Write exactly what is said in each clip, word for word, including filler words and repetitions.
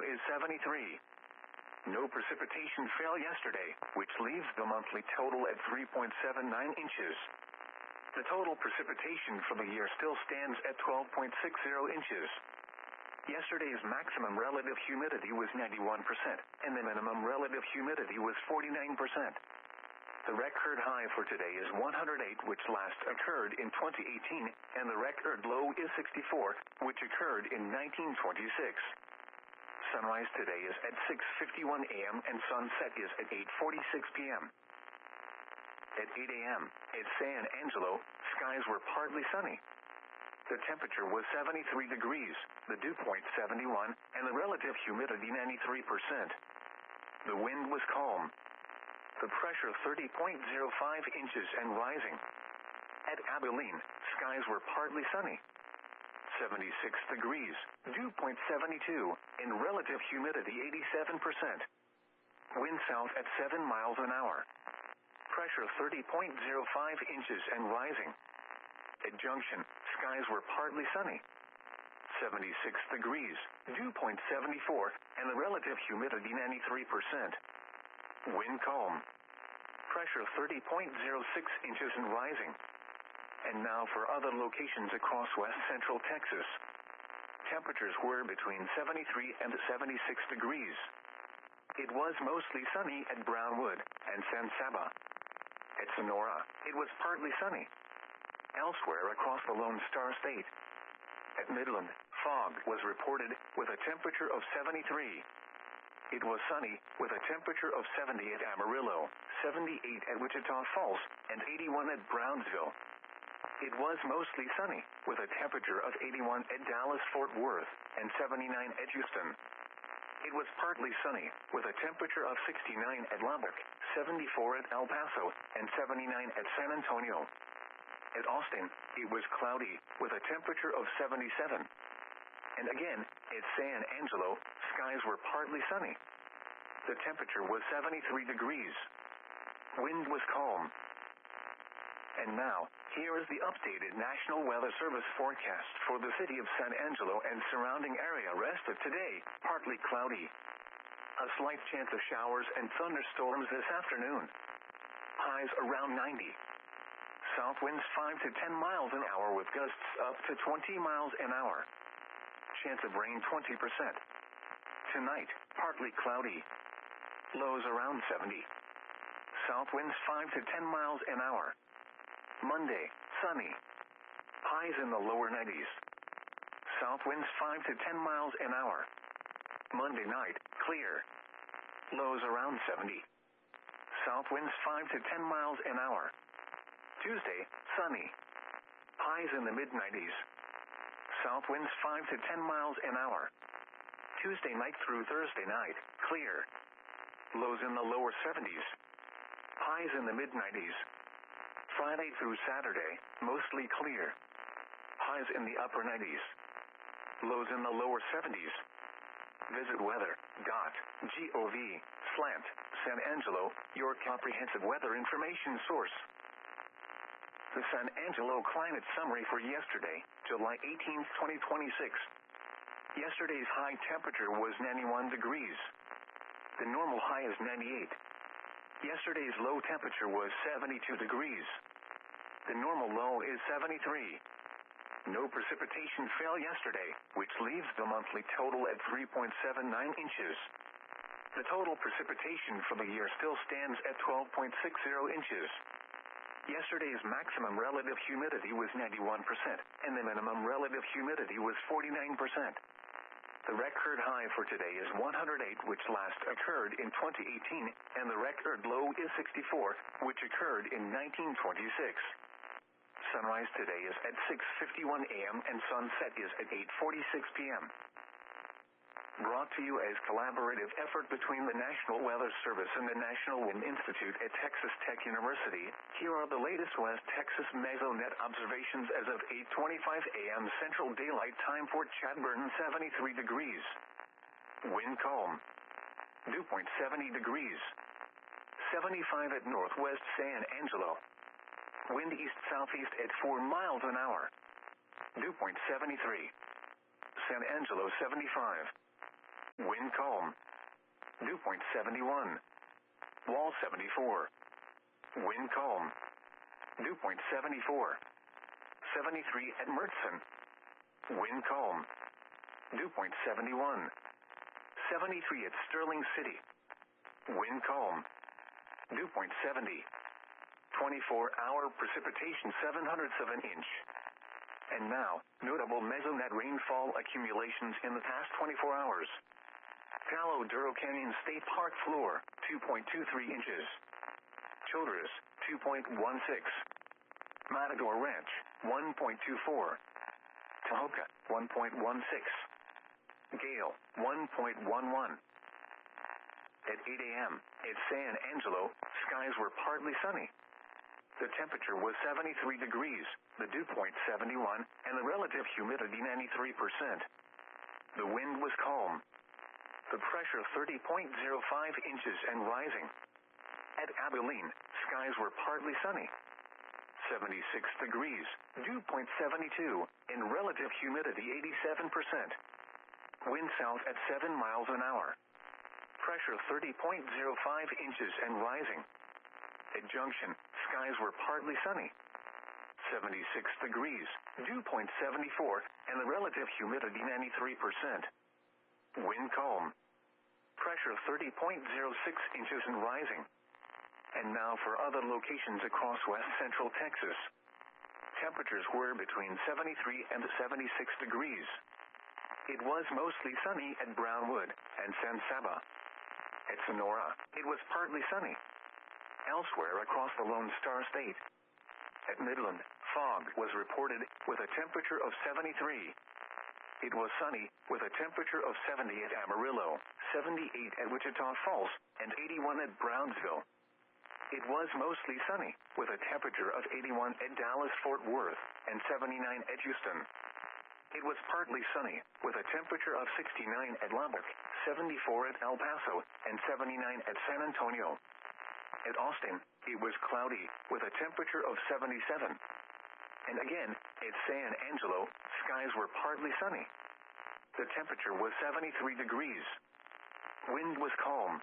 is seventy-three. No precipitation fell yesterday, which leaves the monthly total at three point seven nine inches. The total precipitation for the year still stands at twelve point six zero inches. Yesterday's maximum relative humidity was ninety-one percent, and the minimum relative humidity was forty-nine percent. The record high for today is one hundred eight, which last occurred in twenty eighteen, and the record low is sixty-four, which occurred in nineteen twenty-six. Sunrise today is at six fifty-one a m and sunset is at eight forty-six p m At eight a m at San Angelo, skies were partly sunny. The temperature was seventy-three degrees, the dew point seventy-one, and the relative humidity ninety-three percent. The wind was calm. The pressure thirty point zero five inches and rising. At Abilene, skies were partly sunny. seventy-six degrees, dew point seventy-two, and relative humidity eighty-seven percent. Wind south at seven miles an hour. Pressure thirty point zero five inches and rising. At Junction, skies were partly sunny. seventy-six degrees, dew point seventy-four, and the relative humidity ninety-three percent. Wind calm. Pressure thirty point zero six inches and rising. And now for other locations across west central Texas. Temperatures were between seventy-three and seventy-six degrees. It was mostly sunny at Brownwood and San Saba. At Sonora, it was partly sunny. Elsewhere across the Lone Star State. At Midland, fog was reported with a temperature of seventy-three. It was sunny with a temperature of seventy at Amarillo, seventy-eight at Wichita Falls, and eighty-one at Brownsville. It was mostly sunny with a temperature of eighty-one at Dallas-Fort Worth and seventy-nine at Houston. It was partly sunny with a temperature of sixty-nine at Lubbock, seventy-four at El Paso, and seventy-nine at San Antonio. At Austin, it was cloudy with a temperature of seventy-seven. And again, at San Angelo, skies were partly sunny. The temperature was seventy-three degrees. Wind was calm. And now, here is the updated National Weather Service forecast for the city of San Angelo and surrounding area. Rest of today, partly cloudy. A slight chance of showers and thunderstorms this afternoon. Highs around ninety. South winds five to ten miles an hour with gusts up to twenty miles an hour. Chance of rain twenty percent. Tonight, partly cloudy. Lows around seventy. South winds five to ten miles an hour. Monday, sunny. Highs in the lower nineties. South winds five to ten miles an hour. Monday night, clear. Lows around seventy. South winds five to ten miles an hour. Tuesday, sunny. Highs in the mid nineties. South winds five to ten miles an hour. Tuesday night through Thursday night, clear. Lows in the lower seventies. Highs in the mid nineties. Friday through Saturday, mostly clear. Highs in the upper nineties. Lows in the lower seventies. Visit weather dot gov slash San Angelo, your comprehensive weather information source. The San Angelo climate summary for yesterday, July eighteenth, twenty twenty-six. Yesterday's high temperature was ninety-one degrees. The normal high is ninety-eight. Yesterday's low temperature was seventy-two degrees. The normal low is seventy-three. No precipitation fell yesterday, which leaves the monthly total at three point seven nine inches. The total precipitation for the year still stands at twelve point six zero inches. Yesterday's maximum relative humidity was ninety-one percent, and the minimum relative humidity was forty-nine percent. The record high for today is one hundred eight, which last occurred in twenty eighteen, and the record low is sixty-four, which occurred in nineteen twenty-six. Sunrise today is at six fifty-one a m and sunset is at eight forty-six p m Brought to you as collaborative effort between the National Weather Service and the National Wind Institute at Texas Tech University, here are the latest West Texas Mesonet observations as of eight twenty-five a m Central Daylight Time. Fort Chadbourne, seventy-three degrees. Wind calm. Dew point seventy degrees. seventy-five at Northwest San Angelo. Wind east-southeast at four miles an hour. Dew point seventy-three. San Angelo, seventy-five. Wind calm. Dew point seventy-one. Wall seventy-four. Wind calm. Dew point seventy-four. seventy-three at Mertzen. Wind calm. Dew point seventy-one. seventy-three at Sterling City. Wind calm. Dew point seventy. twenty-four hour precipitation seven hundredths of an inch. And now, notable mesonet rainfall accumulations in the past twenty-four hours. Palo Duro Canyon State Park floor, two point two three inches. Childress, two point one six. Matador Ranch, one point two four. Tahoka, one point one six. Gale, one point one one. At eight a.m., at San Angelo, skies were partly sunny. The temperature was seventy-three degrees, the dew point seventy-one, and the relative humidity ninety-three percent. The wind was calm. The pressure thirty point zero five inches and rising. At Abilene, skies were partly sunny. seventy-six degrees, dew point seventy-two, and relative humidity eighty-seven percent. Wind south at seven miles an hour. Pressure thirty point zero five inches and rising. At Junction, skies were partly sunny. seventy-six degrees, dew point seventy-four, and the relative humidity ninety-three percent. Wind calm. Pressure thirty point zero six inches and rising. And now for other locations across west central Texas. Temperatures were between seventy-three and seventy-six degrees. It was mostly sunny at Brownwood and San Saba. At Sonora, it was partly sunny. Elsewhere across the Lone Star State. At Midland, fog was reported with a temperature of seventy-three. It was sunny with a temperature of seventy at Amarillo, seventy-eight at Wichita Falls, and eighty-one at Brownsville. It was mostly sunny with a temperature of eighty-one at Dallas-Fort Worth and seventy-nine at Houston. It was partly sunny with a temperature of sixty-nine at Lubbock, seventy-four at El Paso, and seventy-nine at San Antonio. At Austin, it was cloudy with a temperature of seventy-seven. And again, at San Angelo, skies were partly sunny. The temperature was seventy-three degrees. Wind was calm.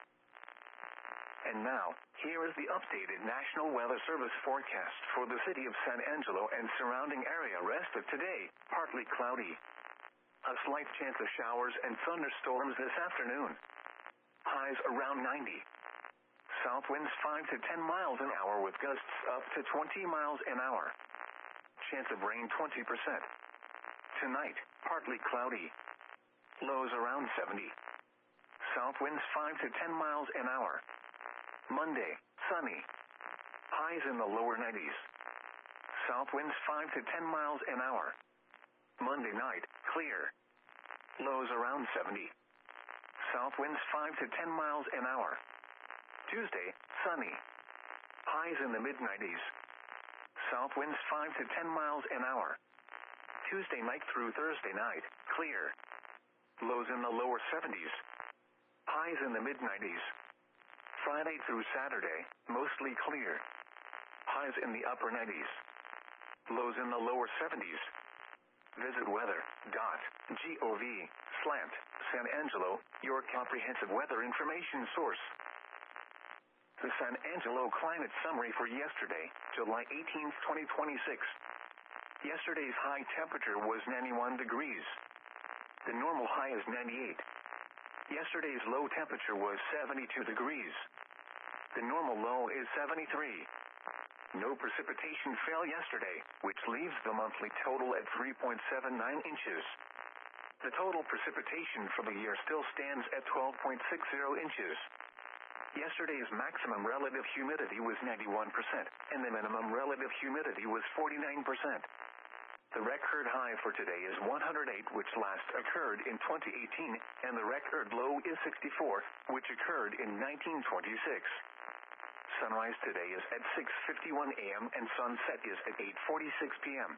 And now, here is the updated National Weather Service forecast for the city of San Angelo and surrounding area. Rest of today, partly cloudy. A slight chance of showers and thunderstorms this afternoon. Highs around ninety. South winds five to ten miles an hour with gusts up to twenty miles an hour. Chance of rain twenty percent. Tonight, partly cloudy. Lows around seventy. South winds five to ten miles an hour. Monday, sunny. Highs in the lower nineties. South winds five to ten miles an hour. Monday night, clear. Lows around seventy. South winds five to ten miles an hour. Tuesday, sunny. Highs in the mid nineties. South winds five to ten miles an hour. Tuesday night through Thursday night, clear. Lows in the lower seventies. Highs in the mid nineties. Friday through Saturday, mostly clear. Highs in the upper nineties. Lows in the lower seventies. Visit weather.gov slant San Angelo, your comprehensive weather information source. The San Angelo climate summary for yesterday, July eighteenth, twenty twenty-six. Yesterday's high temperature was ninety-one degrees. The normal high is ninety-eight. Yesterday's low temperature was seventy-two degrees. The normal low is seventy-three. No precipitation fell yesterday, which leaves the monthly total at three point seven nine inches. The total precipitation for the year still stands at twelve point six zero inches. Yesterday's maximum relative humidity was ninety-one percent, and the minimum relative humidity was forty-nine percent. The record high for today is one hundred eight, which last occurred in twenty eighteen, and the record low is sixty-four, which occurred in nineteen twenty-six. Sunrise today is at six fifty-one a.m. and sunset is at eight forty-six p.m.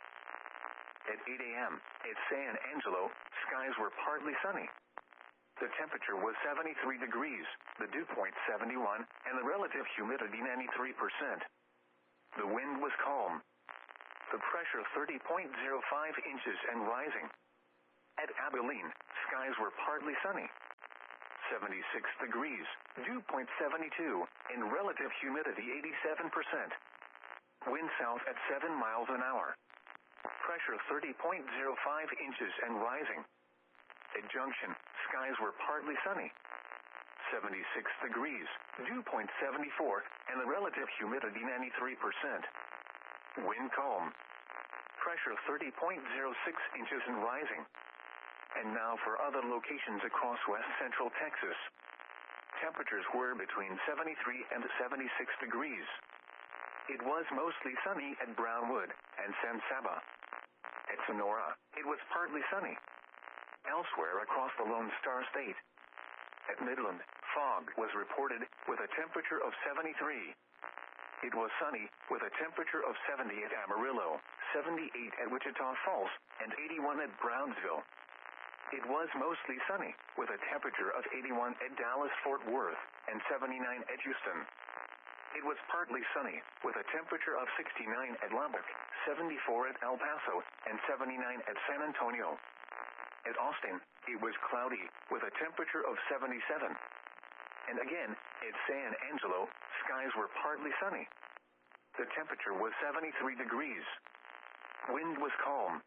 At eight a.m., at San Angelo, skies were partly sunny. The temperature was seventy-three degrees, the dew point seventy-one, and the relative humidity ninety-three percent. The wind was calm. The pressure thirty point zero five inches and rising. At Abilene, skies were partly sunny. seventy-six degrees, dew point seventy-two, and relative humidity eighty-seven percent. Wind south at seven miles an hour. Pressure thirty point zero five inches and rising. At Junction, skies were partly sunny. seventy-six degrees, dew point seventy-four, and the relative humidity ninety-three percent. Wind calm. Pressure thirty point zero six inches and rising. And now for other locations across west central Texas. Temperatures were between seventy-three and seventy-six degrees. It was mostly sunny at Brownwood and San Saba. At Sonora, it was partly sunny. Elsewhere across the Lone Star State. At Midland, fog was reported with a temperature of seventy-three. It was sunny with a temperature of seventy at Amarillo, seventy-eight at Wichita Falls, and eighty-one at Brownsville. It was mostly sunny, with a temperature of eighty-one at Dallas-Fort Worth, and seventy-nine at Houston. It was partly sunny, with a temperature of sixty-nine at Lubbock, seventy-four at El Paso, and seventy-nine at San Antonio. At Austin, it was cloudy, with a temperature of seventy-seven. And again, at San Angelo, skies were partly sunny. The temperature was seventy-three degrees. Wind was calm.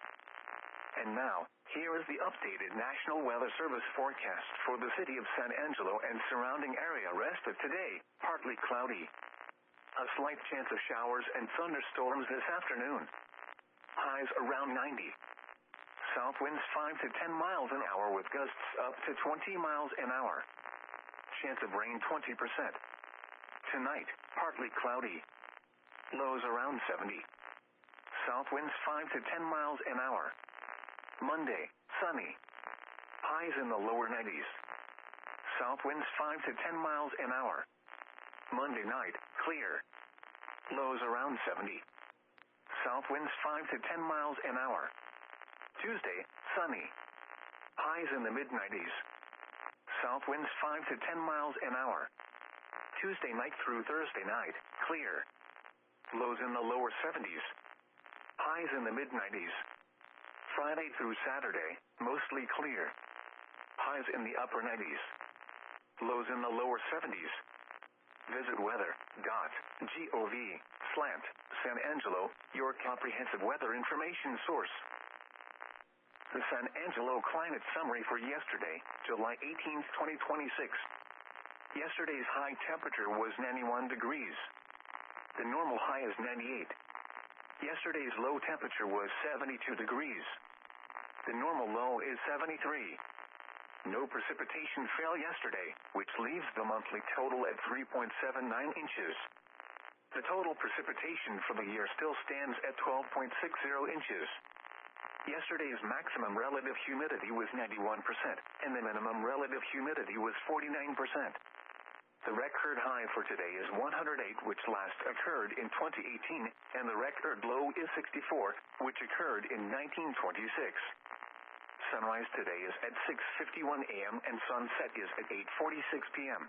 And now, here is the updated National Weather Service forecast for the city of San Angelo and surrounding area. Rest of today, partly cloudy. A slight chance of showers and thunderstorms this afternoon. Highs around ninety. South winds five to ten miles an hour with gusts up to twenty miles an hour. Chance of rain twenty percent. Tonight, partly cloudy. Lows around seventy. South winds five to ten miles an hour. Monday, sunny. Highs in the lower nineties. South winds five to ten miles an hour. Monday night, clear. Lows around seventy. South winds five to ten miles an hour. Tuesday, sunny. Highs in the mid nineties. South winds five to ten miles an hour. Tuesday night through Thursday night, clear. Lows in the lower seventies. Highs in the mid nineties. Friday through Saturday, mostly clear. Highs in the upper nineties. Lows in the lower seventies. Visit weather dot gov slash San Angelo, your comprehensive weather information source. The San Angelo climate summary for yesterday, July eighteenth, twenty twenty-six. Yesterday's high temperature was ninety-one degrees. The normal high is ninety-eight. Yesterday's low temperature was seventy-two degrees. The normal low is seventy-three. No precipitation fell yesterday, which leaves the monthly total at three point seven nine inches. The total precipitation for the year still stands at twelve point six zero inches. Yesterday's maximum relative humidity was ninety-one percent, and the minimum relative humidity was forty-nine percent. The record high for today is one hundred eight, which last occurred in twenty eighteen, and the record low is sixty-four, which occurred in nineteen twenty-six. Sunrise today is at six fifty-one a m and sunset is at eight forty-six p m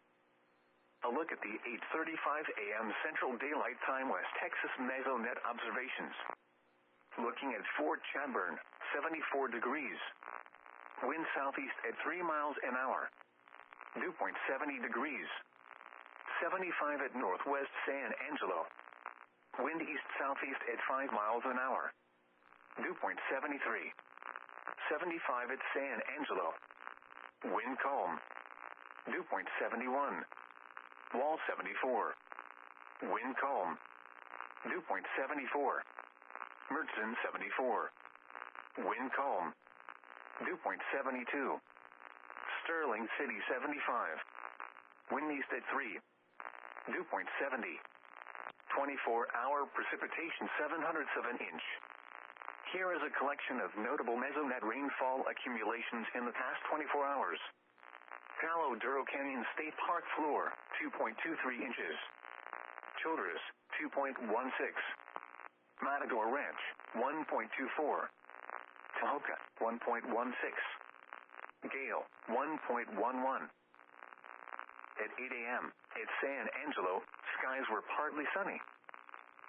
A look at the eight thirty-five a m Central Daylight Time West Texas Mesonet observations. Looking at Fort Chadbourne, seventy-four degrees. Wind southeast at three miles an hour. Dew point seventy degrees. seventy-five at northwest San Angelo. Wind east-southeast at five miles an hour. Dew point seventy-three. seventy-five at San Angelo. Wind calm. Dew point seventy-one. Wall seventy-four. Wind calm. Dew point seventy-four. Mertzen seventy-four. Wind calm. Dew point seventy-two. Sterling City seventy-five. Wind east at three. Dew point seventy. twenty-four hour precipitation seven hundredths of an inch. Here is a collection of notable mesonet rainfall accumulations in the past twenty-four hours. Palo Duro Canyon State Park floor, two point two three inches. Childress, two point one six. Matador Ranch, one point two four. Tahoka, one point one six. Gale, one point one one. At eight a m, at San Angelo, skies were partly sunny.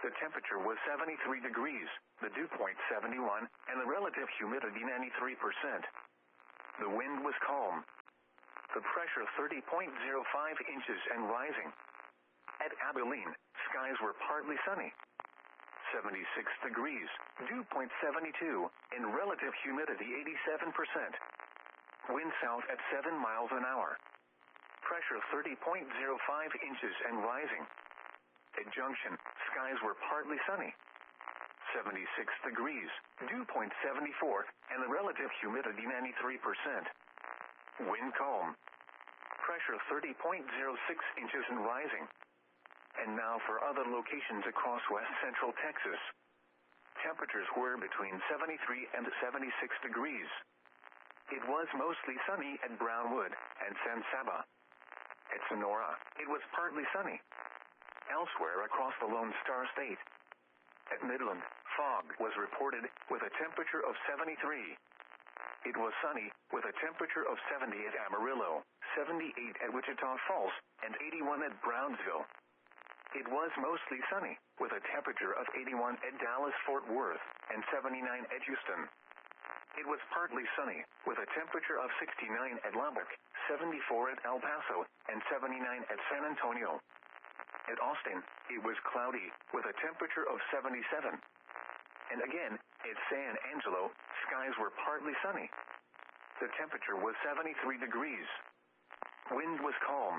The temperature was seventy-three degrees, the dew point seventy-one, and the relative humidity ninety-three percent. The wind was calm. The pressure thirty point zero five inches and rising. At Abilene, skies were partly sunny. seventy-six degrees, dew point seventy-two, and relative humidity eighty-seven percent. Wind south at seven miles an hour. Pressure thirty point zero five inches and rising. At Junction, skies were partly sunny. seventy-six degrees, dew point seventy-four, and the relative humidity ninety-three percent. Wind calm. Pressure thirty point zero six inches and rising. And now for other locations across west central Texas. Temperatures were between seventy-three and seventy-six degrees. It was mostly sunny at Brownwood and San Saba. At Sonora, it was partly sunny. Elsewhere across the Lone Star State. At Midland, fog was reported with a temperature of seventy-three. It was sunny with a temperature of seventy at Amarillo, seventy-eight at Wichita Falls, and eighty-one at Brownsville. It was mostly sunny with a temperature of eighty-one at Dallas-Fort Worth and seventy-nine at Houston. It was partly sunny with a temperature of sixty-nine at Lubbock, seventy-four at El Paso, and seventy-nine at San Antonio. At Austin, it was cloudy with a temperature of seventy-seven. And again, at San Angelo, skies were partly sunny. The temperature was seventy-three degrees. Wind was calm.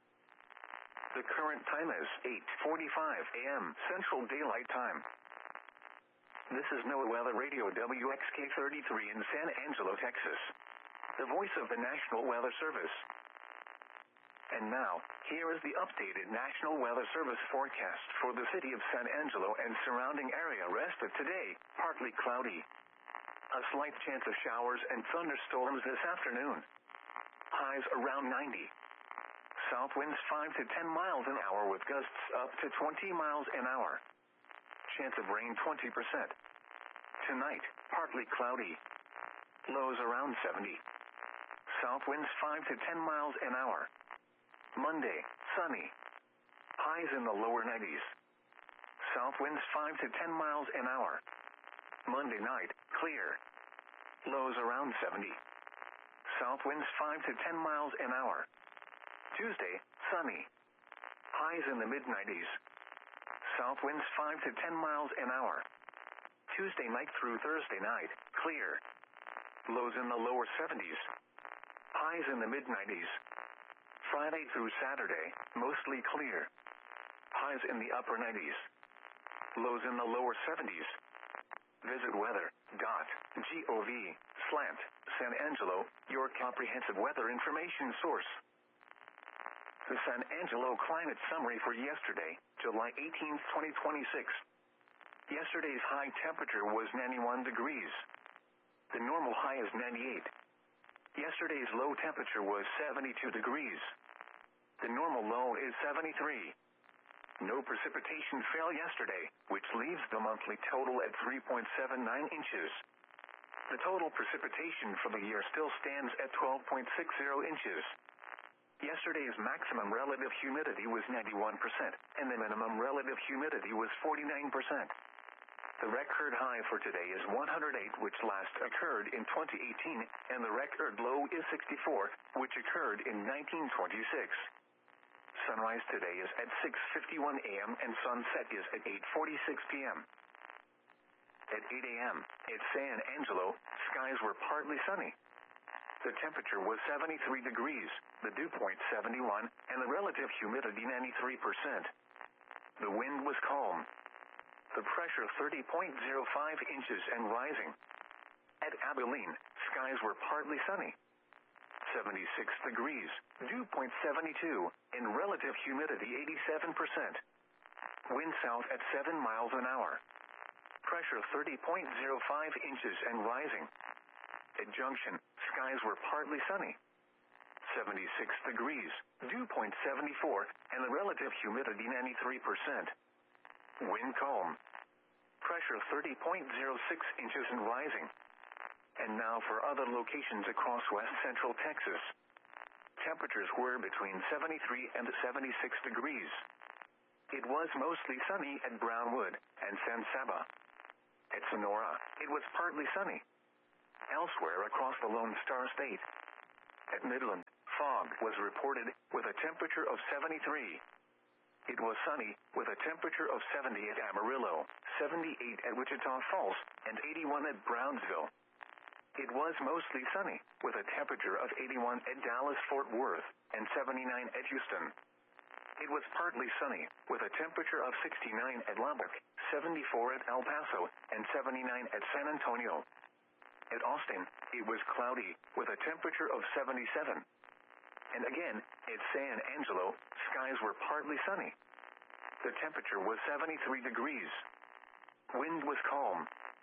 The current time is eight forty-five a m Central Daylight Time. This is NOAA Weather Radio W X K thirty-three in San Angelo, Texas. The voice of the National Weather Service. And now, here is the updated National Weather Service forecast for the city of San Angelo and surrounding area. Rest of today, partly cloudy. A slight chance of showers and thunderstorms this afternoon. Highs around ninety. South winds five to ten miles an hour with gusts up to twenty miles an hour. Chance of rain twenty percent. Tonight, partly cloudy. Lows around seventy. South winds five to ten miles an hour. Monday, sunny. Highs in the lower nineties. South winds five to ten miles an hour. Monday night, clear. Lows around seventy. South winds five to ten miles an hour. Tuesday, sunny. Highs in the mid nineties. South winds five to ten miles an hour. Tuesday night through Thursday night, clear. Lows in the lower seventies. Highs in the mid nineties. Friday through Saturday, mostly clear. Highs in the upper nineties. Lows in the lower seventies. Visit weather dot gov slash San Angelo, your comprehensive weather information source. The San Angelo climate summary for yesterday, July eighteenth, twenty twenty-six. Yesterday's high temperature was ninety-one degrees. The normal high is ninety-eight. Yesterday's low temperature was seventy-two degrees. The normal low is seventy-three. No precipitation fell yesterday, which leaves the monthly total at three point seven nine inches. The total precipitation for the year still stands at twelve point six zero inches. Yesterday's maximum relative humidity was ninety-one percent, and the minimum relative humidity was forty-nine percent. The record high for today is one hundred eight, which last occurred in twenty eighteen, and the record low is sixty-four, which occurred in nineteen twenty-six. Sunrise today is at six fifty-one a m and sunset is at eight forty-six p m At eight a m at San Angelo, skies were partly sunny. The temperature was seventy-three degrees, the dew point seventy-one, and the relative humidity ninety-three percent. The wind was calm. The pressure thirty point zero five inches and rising. At Abilene, skies were partly sunny. seventy-six degrees, dew point seventy-two, and relative humidity eighty-seven percent. Wind south at seven miles an hour. Pressure thirty point zero five inches and rising. At Junction, skies were partly sunny. seventy-six degrees, dew point seventy-four, and the relative humidity ninety-three percent. Wind calm. Pressure thirty point zero six inches and rising. And now for other locations across west central Texas. Temperatures were between seventy-three and seventy-six degrees. it was mostly sunny at Brownwood and San Saba. At Sonora, it was partly sunny. Elsewhere across the Lone Star State. At Midland, fog was reported with a temperature of seventy-three. It was sunny with a temperature of seventy at Amarillo, seventy-eight at Wichita Falls, and eighty-one at Brownsville. It was mostly sunny with a temperature of eighty-one at Dallas-Fort Worth and seventy-nine at Houston. It was partly sunny with a temperature of sixty-nine at Lubbock, seventy-four at El Paso, and seventy-nine at San Antonio. At Austin, it was cloudy with a temperature of seventy-seven. And again, at San Angelo, skies were partly sunny. The temperature was seventy-three degrees. Wind was calm.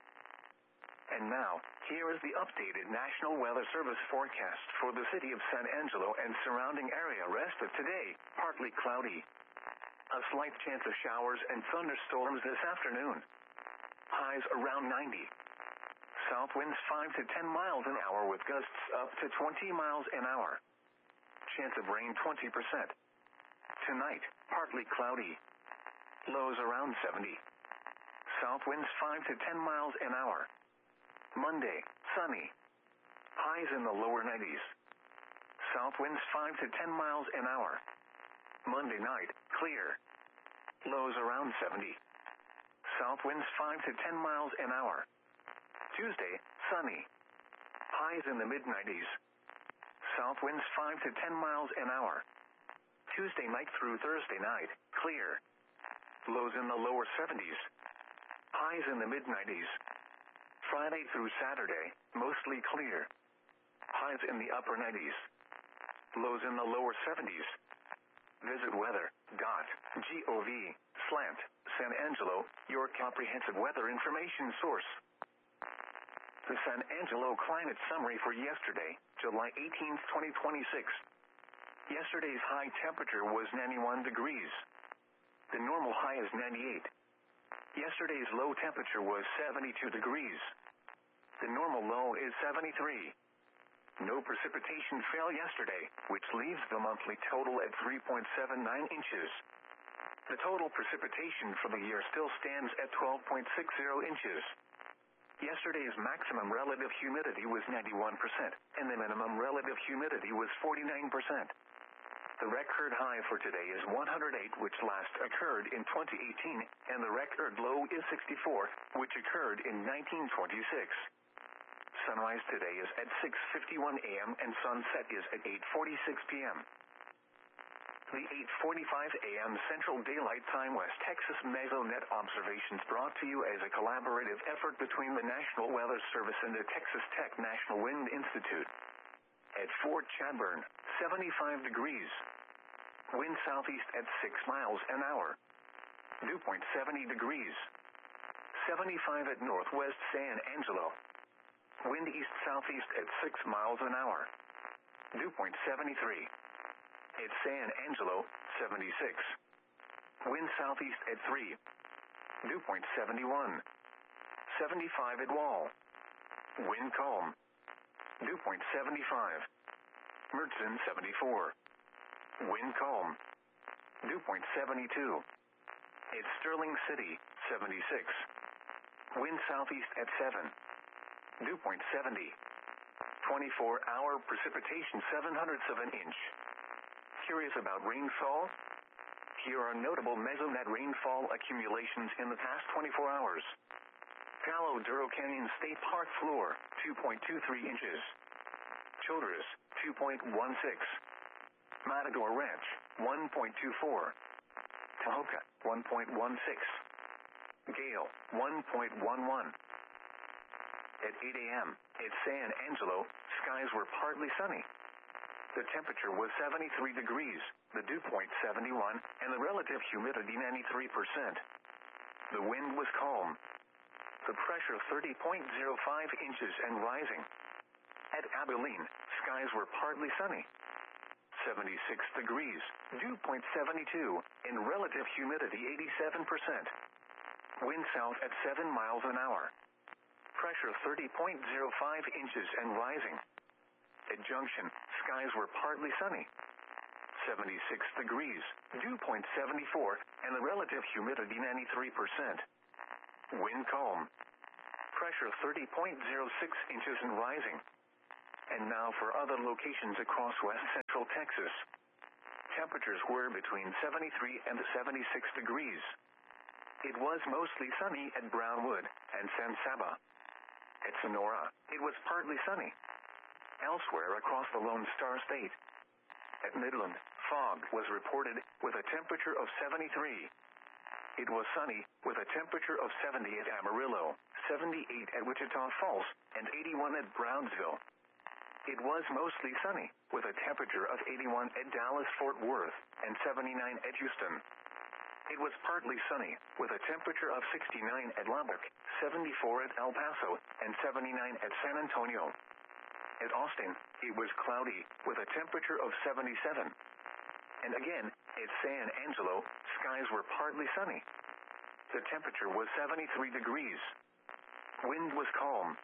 And now, here is the updated National Weather Service forecast for the city of San Angelo and surrounding area. Rest of today, partly cloudy. A slight chance of showers and thunderstorms this afternoon. Highs around ninety. South winds five to ten miles an hour with gusts up to twenty miles an hour. Chance of rain twenty percent. Tonight, partly cloudy. Lows around seventy. South winds five to ten miles an hour. Monday, sunny. Highs in the lower nineties. South winds five to ten miles an hour. Monday night, clear. Lows around seventy. South winds five to ten miles an hour. Tuesday, sunny. Highs in the mid nineties. South winds five to ten miles an hour. Tuesday night through Thursday night, clear. Lows in the lower seventies. Highs in the mid nineties. Friday through Saturday, mostly clear. Highs in the upper nineties. Lows in the lower seventies. Visit weather dot gov slash San Angelo, your comprehensive weather information source. The San Angelo climate summary for yesterday, July eighteenth, twenty twenty-six. Yesterday's high temperature was ninety-one degrees. The normal high is ninety-eight. Yesterday's low temperature was seventy-two degrees. The normal low is seventy-three. No precipitation fell yesterday, which leaves the monthly total at three point seven nine inches. The total precipitation for the year still stands at twelve point six zero inches. Yesterday's maximum relative humidity was ninety-one percent, and the minimum relative humidity was forty-nine percent. The record high for today is one hundred eight, which last occurred in twenty eighteen, and the record low is sixty-four, which occurred in nineteen twenty-six. Sunrise today is at six fifty-one a m and sunset is at eight forty-six p m The eight forty-five a m Central Daylight Time West Texas Mesonet observations brought to you as a collaborative effort between the National Weather Service and the Texas Tech National Wind Institute. At Fort Chadbourne, seventy-five degrees. Wind southeast at six miles an hour. Dew point seventy degrees. seventy-five at Northwest San Angelo. Wind east-southeast at six miles an hour. Dew point seventy-three. At San Angelo, seventy-six. Wind southeast at three. Dew point seventy-one. seventy-five at Wall. Wind calm. Dew point seventy-five. Mertzen, seventy-four. Wind calm. Dew point seventy-two. At Sterling City, seventy-six. Wind southeast at seven. Dew point seventy. twenty-four hour precipitation seven hundredths of an inch. Curious about rainfall? Here are notable Mesonet rainfall accumulations in the past twenty-four hours. Palo Duro Canyon State Park floor, two point two three inches. Childress, two point one six. Matador Ranch, one point two four. Tahoka, one point one six. Gale, one point one one. At eight a m, at San Angelo, skies were partly sunny. The temperature was seventy-three degrees, the dew point seventy-one, and the relative humidity ninety-three percent. The wind was calm. The pressure thirty point zero five inches and rising. At Abilene, skies were partly sunny. seventy-six degrees, dew point seventy-two, and relative humidity eighty-seven percent. Wind south at seven miles an hour. Pressure thirty point zero five inches and rising. At Junction, skies were partly sunny. seventy-six degrees, dew point seventy-four, and the relative humidity ninety-three percent. Wind calm. Pressure thirty point zero six inches and rising. And now for other locations across west central Texas. Temperatures were between seventy-three and seventy-six degrees. It was mostly sunny at Brownwood and San Saba. At Sonora, it was partly sunny. Elsewhere across the Lone Star State. At Midland, fog was reported with a temperature of seventy-three. It was sunny with a temperature of seventy at Amarillo, seventy-eight at Wichita Falls, and eighty-one at Brownsville. It was mostly sunny, with a temperature of eighty-one at Dallas-Fort Worth, and seventy-nine at Houston. It was partly sunny, with a temperature of sixty-nine at Lubbock, seventy-four at El Paso, and seventy-nine at San Antonio. At Austin, it was cloudy, with a temperature of seventy-seven. And again, at San Angelo, skies were partly sunny. The temperature was seventy-three degrees. Wind was calm.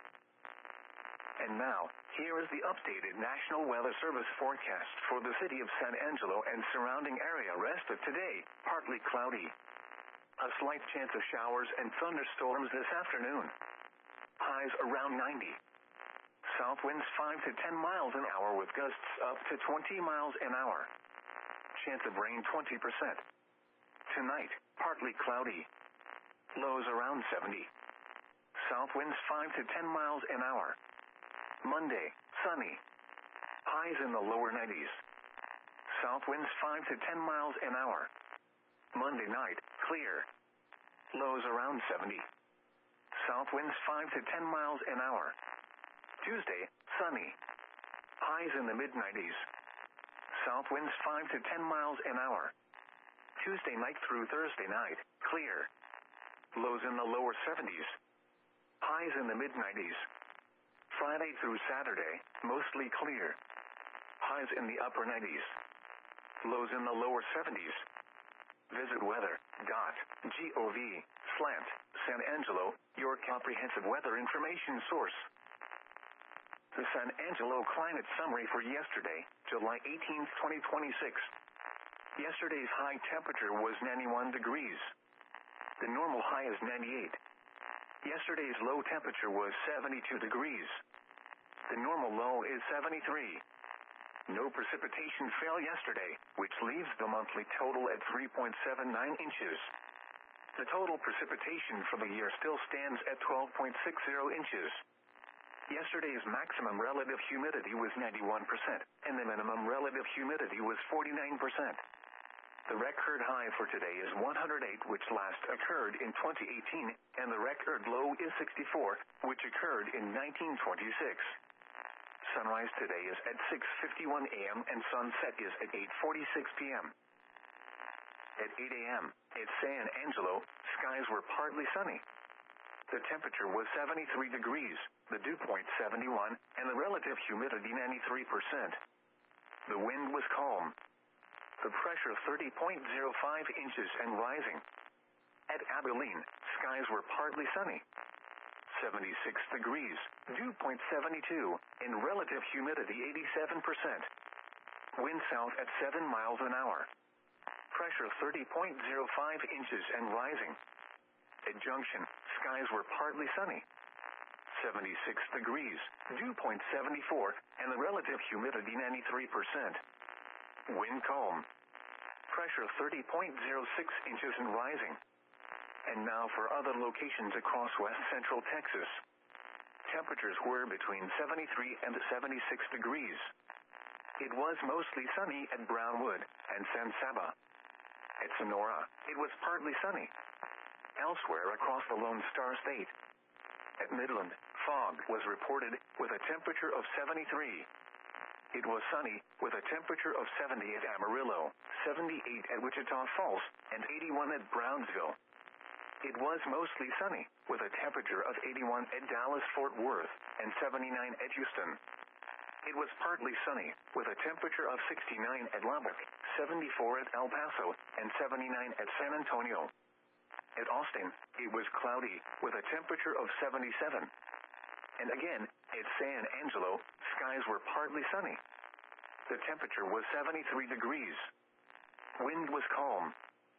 And now, here is the updated National Weather Service forecast for the city of San Angelo and surrounding area. Rest of today, partly cloudy. A slight chance of showers and thunderstorms this afternoon. Highs around ninety. South winds five to ten miles an hour with gusts up to twenty miles an hour. Chance of rain twenty percent. Tonight, partly cloudy. Lows around seventy. South winds five to ten miles an hour. Monday, sunny. Highs in the lower nineties. South winds five to ten miles an hour. Monday night, clear. Lows around seventy. South winds five to ten miles an hour. Tuesday, sunny. Highs in the mid nineties. South winds five to ten miles an hour. Tuesday night through Thursday night, clear. Lows in the lower seventies. Highs in the mid nineties. Friday through Saturday, mostly clear. Highs in the upper nineties. Lows in the lower seventies. Visit weather dot gov slash San Angelo, your comprehensive weather information source. The San Angelo climate summary for yesterday, July eighteenth, twenty twenty-six. Yesterday's high temperature was ninety-one degrees. The normal high is ninety-eight. Yesterday's low temperature was seventy-two degrees. The normal low is seventy-three. No precipitation fell yesterday, which leaves the monthly total at three point seven nine inches. The total precipitation for the year still stands at twelve point six zero inches. Yesterday's maximum relative humidity was ninety-one percent, and the minimum relative humidity was forty-nine percent. The record high for today is one hundred eight, which last occurred in twenty eighteen, and the record low is sixty-four, which occurred in nineteen twenty-six. Sunrise today is at six fifty-one a m and sunset is at eight forty-six p m At eight a m at San Angelo, skies were partly sunny. The temperature was seventy-three degrees, the dew point seventy-one, and the relative humidity ninety-three percent. The wind was calm. The pressure thirty point zero five inches and rising. At Abilene, skies were partly sunny. seventy-six degrees, dew point seventy-two, and relative humidity eighty-seven percent. Wind south at seven miles an hour. Pressure thirty point zero five inches and rising. At Junction, skies were partly sunny. seventy-six degrees, dew point seventy-four, and the relative humidity ninety-three percent. Wind calm. Pressure thirty point zero six inches and rising. And now for other locations across west central Texas. Temperatures were between seventy-three and seventy-six degrees. It was mostly sunny at Brownwood and San Saba. At Sonora, it was partly sunny. Elsewhere across the Lone Star State. At Midland, fog was reported with a temperature of seventy-three. It was sunny with a temperature of seventy at Amarillo, seventy-eight at Wichita Falls, and eighty-one at Brownsville. It was mostly sunny with a temperature of eighty-one at Dallas-Fort Worth and seventy-nine at Houston. It was partly sunny with a temperature of sixty-nine at Lubbock, seventy-four at El Paso, and seventy-nine at San Antonio. At Austin, it was cloudy with a temperature of seventy-seven. And again, at San Angelo, skies were partly sunny. The temperature was seventy-three degrees. Wind was calm.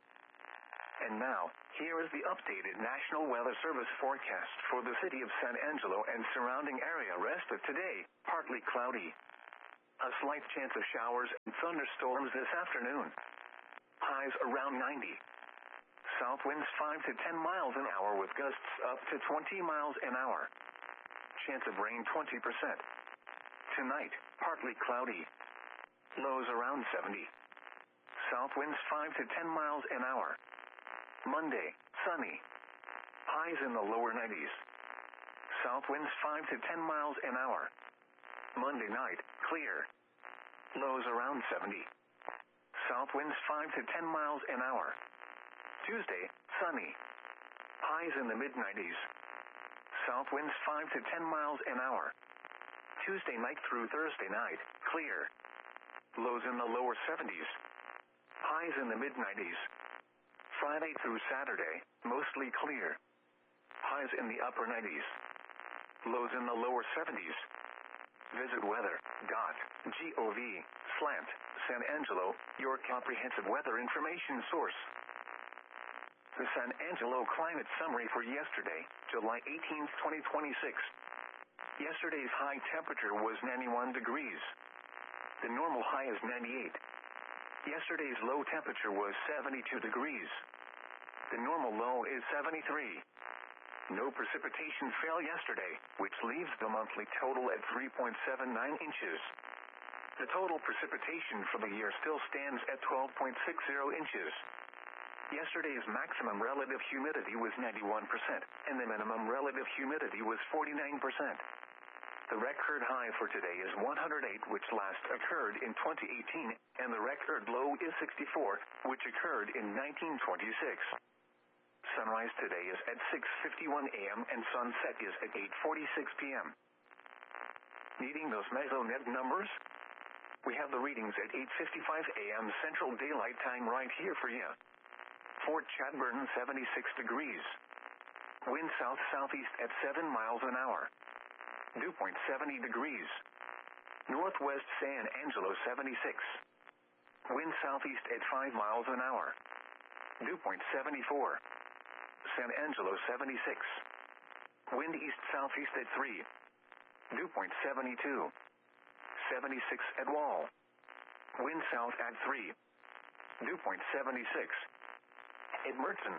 And now, here is the updated National Weather Service forecast for the city of San Angelo and surrounding area. Rest of today, partly cloudy. A slight chance of showers and thunderstorms this afternoon. Highs around ninety. South winds five to ten miles an hour with gusts up to twenty miles an hour. Chance of rain twenty percent. Tonight, partly cloudy. Lows around seventy. South winds five to ten miles an hour. Monday, sunny. Highs in the lower nineties. South winds five to ten miles an hour. Monday night, clear. Lows around seventy. South winds five to ten miles an hour. Tuesday, sunny. Highs in the mid nineties. South winds five to ten miles an hour. Tuesday night through Thursday night, clear. Lows in the lower seventies. Highs in the mid nineties. Friday through Saturday, mostly clear. Highs in the upper nineties. Lows in the lower seventies. Visit weather dot gov slash San Angelo, your comprehensive weather information source. The San Angelo climate summary for yesterday, July eighteenth, twenty twenty-six. Yesterday's high temperature was ninety-one degrees. The normal high is ninety-eight. Yesterday's low temperature was seventy-two degrees. The normal low is seventy-three. No precipitation fell yesterday, which leaves the monthly total at three point seven nine inches. The total precipitation for the year still stands at twelve point six zero inches. Yesterday's maximum relative humidity was ninety-one percent, and the minimum relative humidity was forty-nine percent. The record high for today is one hundred eight, which last occurred in twenty eighteen, and the record low is sixty-four, which occurred in nineteen twenty-six. Sunrise today is at six fifty-one a m and sunset is at eight forty-six p m Needing those mesonet numbers? We have the readings at eight fifty-five a m Central Daylight Time right here for you. Fort Chadbourne seventy-six degrees. Wind south-southeast at seven miles an hour. Dew point seventy degrees. Northwest San Angelo seventy-six. Wind southeast at five miles an hour. Dew point seventy-four. San Angelo seventy-six. Wind east southeast at three. Dew point seventy-two. seventy-six at Wall. Wind south at three. Dew point seventy-six. At Merton,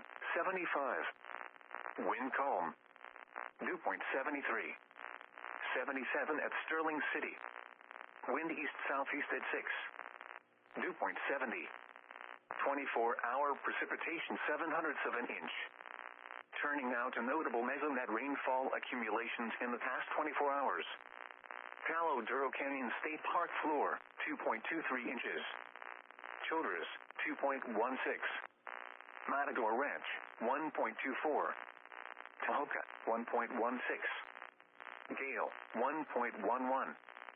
seventy-five. Wind calm. Dew point seventy-three. seventy-seven at Sterling City. Wind east-southeast at six. Dew point seventy. twenty-four hour precipitation seven hundredths of an inch. Turning now to notable mesonet rainfall accumulations in the past twenty-four hours. Palo Duro Canyon State Park floor, two point two three inches. Childress, two point one six. Matador Ranch, one point two four. Tahoka, one point one six. Gale, one point one one.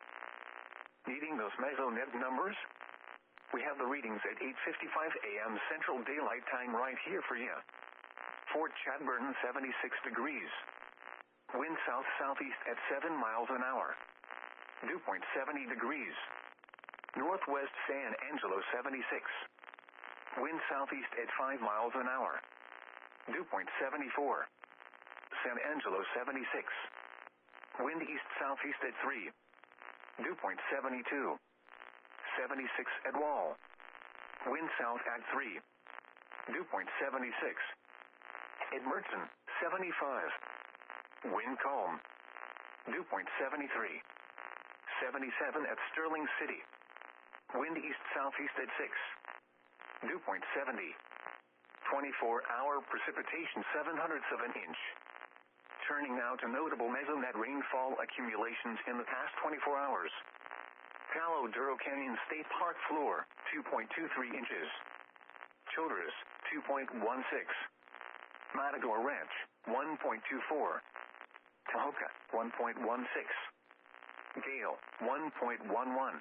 Needing those mesonet numbers? We have the readings at eight fifty-five a m Central Daylight Time right here for you. Fort Chadbourne seventy-six degrees. Wind south-southeast at seven miles an hour. Dew point seventy degrees. Northwest San Angelo seventy-six. Wind southeast at five miles an hour. Dew point seventy-four. San Angelo seventy-six. Wind east-southeast at three. Dew point seventy-two. seventy-six at Wall. Wind south at three. Dew point seventy-six. At Merton, seventy-five. Wind calm. Dew point seventy-three. seventy-seven at Sterling City. Wind east-southeast at six. Dew point seventy. twenty-four hour precipitation seven hundredths of an inch. Turning now to notable mesonet rainfall accumulations in the past twenty-four hours. Palo Duro Canyon State Park floor, two point two three inches. Childress, two point one six. Matador Ranch, one point two four. Tahoka, one point one six. Gale, one point one one.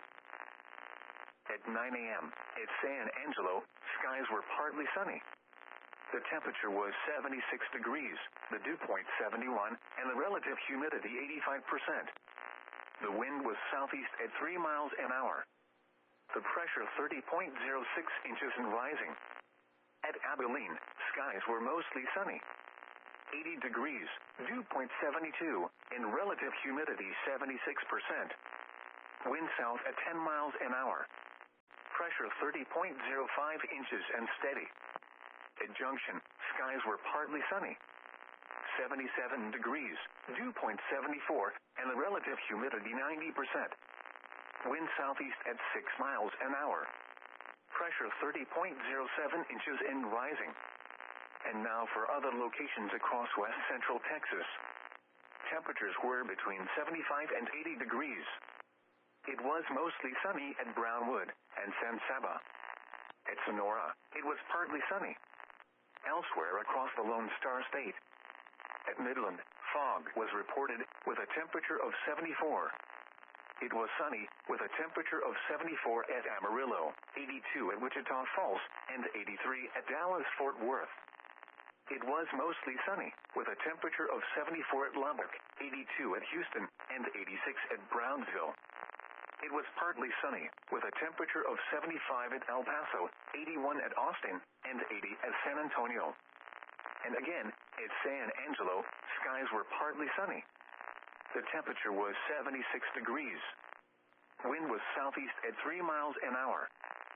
At nine a m at San Angelo, skies were partly sunny. The temperature was seventy-six degrees, the dew point seventy-one, and the relative humidity eighty-five percent. The wind was southeast at three miles an hour. The pressure thirty point zero six inches and rising. At Abilene, skies were mostly sunny. eighty degrees, dew point seven two, and relative humidity seventy-six percent. Wind south at ten miles an hour. Pressure thirty point zero five inches and steady. At Junction, skies were partly sunny. seventy-seven degrees, dew point seven four, and the relative humidity ninety percent. Wind southeast at six miles an hour. Pressure thirty point zero seven inches and rising. And now for other locations across west central Texas. Temperatures were between seventy-five and eighty degrees. It was mostly sunny at Brownwood and San Saba. At Sonora, it was partly sunny. Elsewhere across the Lone Star State. At Midland, fog was reported with a temperature of seventy-four. It was sunny with a temperature of seventy-four at Amarillo, eighty-two at Wichita Falls, and eighty-three at Dallas-Fort Worth. It was mostly sunny with a temperature of seventy-four at Lubbock, eighty-two at Houston, and eighty-six at Brownsville. It was partly sunny with a temperature of seventy-five at El Paso, eighty-one at Austin, and eighty at San Antonio. And again, at San Angelo, skies were partly sunny. The temperature was seventy-six degrees. Wind was southeast at three miles an hour.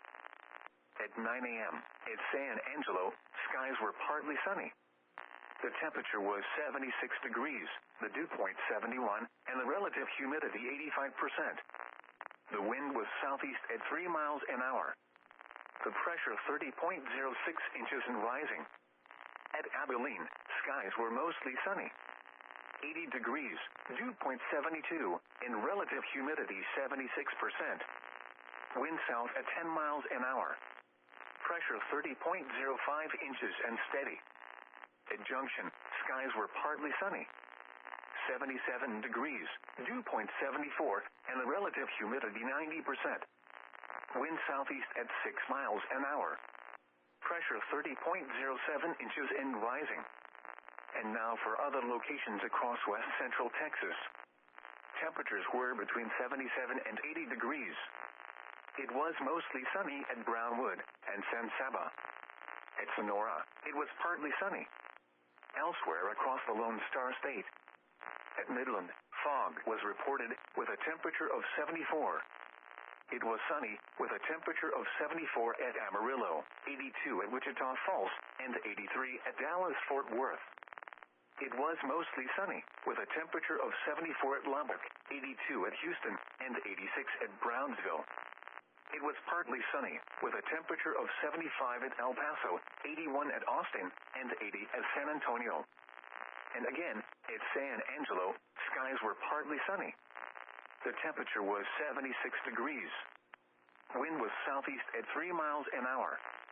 At nine a m, at San Angelo, skies were partly sunny. The temperature was seventy-six degrees, the dew point seventy-one, and the relative humidity eighty-five percent. The wind was southeast at three miles an hour. The pressure thirty point zero six inches and rising. At Abilene, skies were mostly sunny. eighty degrees, dew point seven two, and relative humidity seventy-six percent. Wind south at ten miles an hour. Pressure thirty point zero five inches and steady. At Junction, skies were partly sunny. seventy-seven degrees, dew point seven four, and the relative humidity ninety percent. Wind southeast at six miles an hour. Pressure thirty point zero seven inches and rising. And now for other locations across west central Texas. Temperatures were between seventy-seven and eighty degrees. It was mostly sunny at Brownwood and San Saba. At Sonora, it was partly sunny. Elsewhere across the Lone Star State. At Midland, fog was reported with a temperature of seventy-four. It was sunny with a temperature of seventy-four at Amarillo, eighty-two at Wichita Falls, and eighty-three at Dallas-Fort Worth. It was mostly sunny with a temperature of seventy-four at Lubbock, eighty-two at Houston, and eighty-six at Brownsville. It was partly sunny with a temperature of seventy-five at El Paso, eighty-one at Austin, and eighty at San Antonio. And again, at San Angelo, skies were partly sunny. The temperature was seventy-six degrees. Wind was southeast at three miles an hour.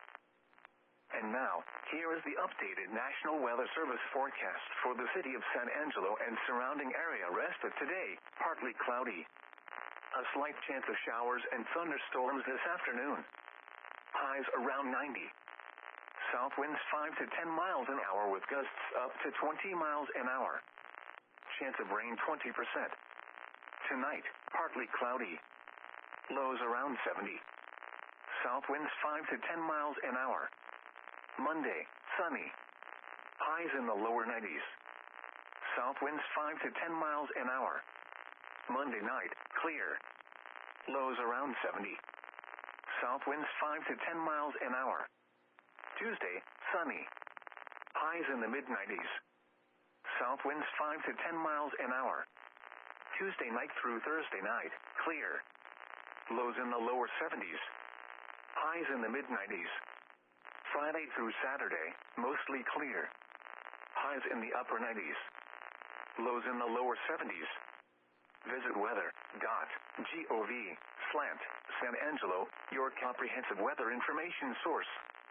And now, here is the updated National Weather Service forecast for the city of San Angelo and surrounding area. Rest of today, partly cloudy. A slight chance of showers and thunderstorms this afternoon. Highs around ninety. South winds five to ten miles an hour with gusts up to twenty miles an hour. Chance of rain twenty percent. Tonight, partly cloudy. Lows around seventy. South winds five to ten miles an hour. Monday, sunny. Highs in the lower nineties. South winds five to ten miles an hour. Monday night, clear. Lows around seventy. South winds five to ten miles an hour. Tuesday, sunny. Highs in the mid nineties. South winds five to ten miles an hour. Tuesday night through Thursday night, clear. Lows in the lower seventies. Highs in the mid nineties. Friday through Saturday, mostly clear. Highs in the upper nineties. Lows in the lower seventies. Visit weather dot gov slash San Angelo, your comprehensive weather information source.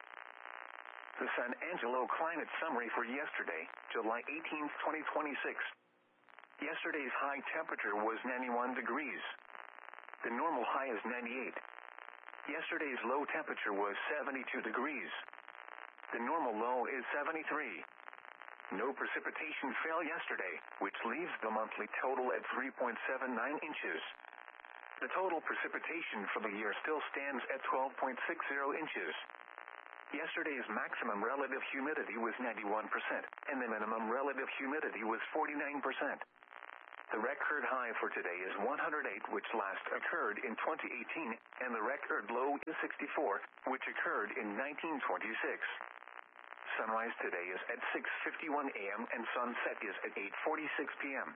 The San Angelo climate summary for yesterday, July eighteenth, twenty twenty-six. Yesterday's high temperature was ninety-one degrees. The normal high is ninety-eight. Yesterday's low temperature was seventy-two degrees. The normal low is seventy-three. No precipitation fell yesterday, which leaves the monthly total at three point seven nine inches. The total precipitation for the year still stands at twelve point six zero inches. Yesterday's maximum relative humidity was ninety-one percent, and the minimum relative humidity was forty-nine percent. The record high for today is one hundred eight, which last occurred in twenty eighteen, and the record low is sixty-four, which occurred in nineteen twenty-six. Sunrise today is at six fifty-one a m and sunset is at eight forty-six p m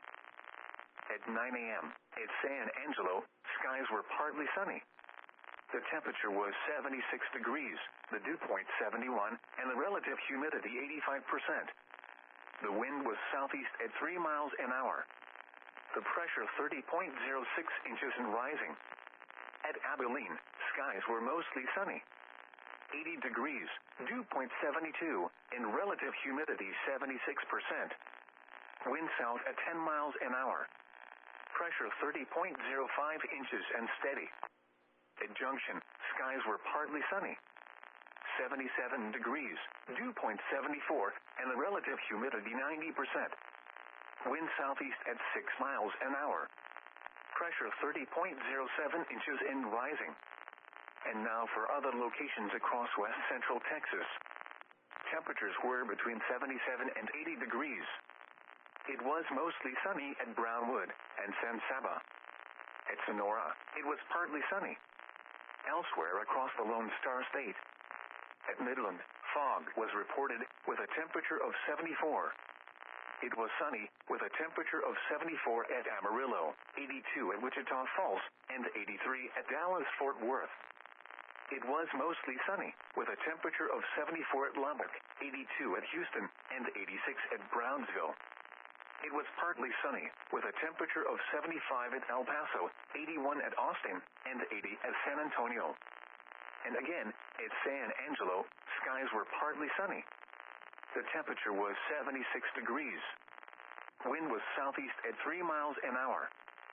At nine a m at San Angelo, skies were partly sunny. The temperature was seventy-six degrees, the dew point seventy-one, and the relative humidity eighty-five percent. The wind was southeast at three miles an hour. The pressure thirty point zero six inches and rising. At Abilene, skies were mostly sunny. eighty degrees, dew point seventy-two, and relative humidity seventy-six percent. Wind south at ten miles an hour. Pressure thirty point zero five inches and steady. At Junction, skies were partly sunny. seventy-seven degrees, dew point seventy-four, and the relative humidity ninety percent. Wind southeast at six miles an hour. Pressure thirty point zero seven inches and rising. And now for other locations across west central Texas. Temperatures were between seventy-seven and eighty degrees. It was mostly sunny at Brownwood and San Saba. At Sonora, it was partly sunny. Elsewhere across the Lone Star State. At Midland, fog was reported with a temperature of seventy-four. It was sunny with a temperature of seventy-four at Amarillo, eighty-two at Wichita Falls, and eighty-three at Dallas-Fort Worth. It was mostly sunny with a temperature of seventy-four at Lubbock, eighty-two at Houston, and eighty-six at Brownsville. It was partly sunny, with a temperature of seventy-five at El Paso, eighty-one at Austin, and eighty at San Antonio. And again, at San Angelo, skies were partly sunny. The temperature was seventy-six degrees. Wind was southeast at three miles an hour.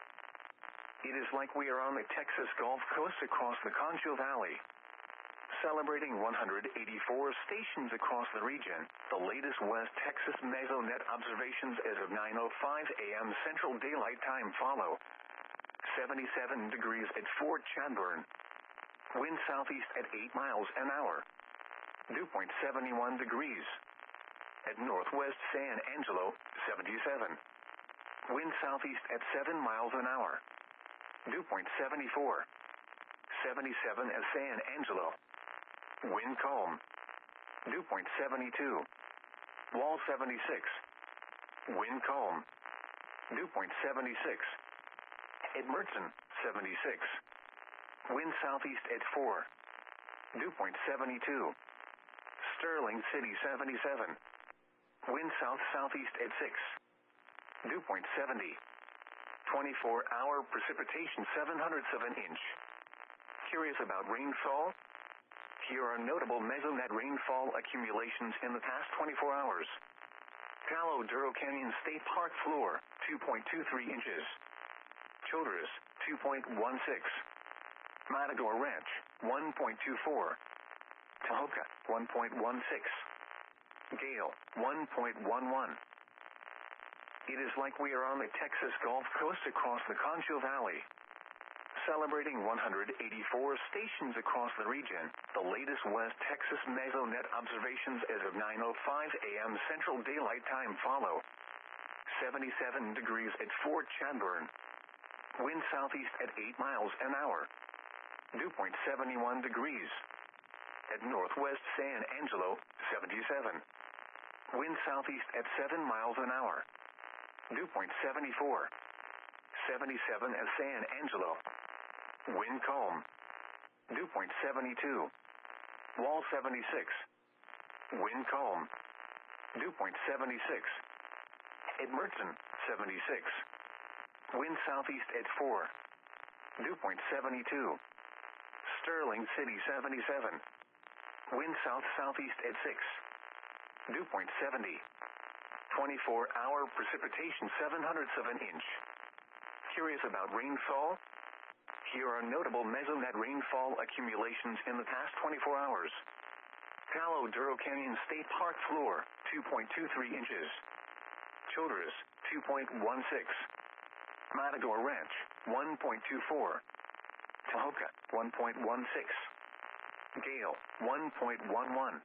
It is like we are on the Texas Gulf Coast across the Concho Valley. Celebrating one hundred eighty-four stations across the region, the latest West Texas Mesonet observations as of nine oh five a m Central Daylight Time follow. seventy-seven degrees at Fort Chadbourne. Wind southeast at eight miles an hour. Dew point seventy-one degrees. At Northwest San Angelo, seventy-seven. Wind southeast at seven miles an hour. Dew point seventy-four. seventy-seven at San Angelo. Wind calm. Dew point seventy-two. Wall seventy-six. Wind calm. Dew point seventy-six. At Mertzen, seventy-six. Wind southeast at four. Dew point seventy-two. Sterling City, seventy-seven. Wind south-southeast at six. Dew point seventy. twenty-four hour precipitation seven hundredths of an inch. Curious about rainfall? Here are notable Mesonet rainfall accumulations in the past twenty-four hours. Palo Duro Canyon State Park floor, two point two three inches. Childress, two point one six. Matador Ranch, one point two four. Tahoka, one point one six. Gale, one point one one. It is like we are on the Texas Gulf Coast across the Concho Valley. Celebrating one hundred eighty-four stations across the region, the latest West Texas Mesonet observations as of nine oh five a m Central Daylight Time follow. seventy-seven degrees at Fort Chadbourne. Wind southeast at eight miles an hour. Dew point seventy-one degrees. At Northwest San Angelo, seventy-seven. Wind southeast at seven miles an hour. Dew point seventy-four. seventy-seven at San Angelo. Wind calm. Dew point seventy-two. Wall seventy-six. Wind calm. Dew point seventy-six. At Mertzen, seventy-six. Wind southeast at four. Dew point seventy-two. Sterling City, seventy-seven. Wind south-southeast at six. Dew point seventy. twenty-four hour precipitation seven hundredths of an inch. Curious about rainfall? Here are notable Mesonet rainfall accumulations in the past twenty-four hours. Palo Duro Canyon State Park floor, two point two three inches. Childress, two point one six. Matador Ranch, one point two four. Tahoka, one point one six. Gale, one point one one.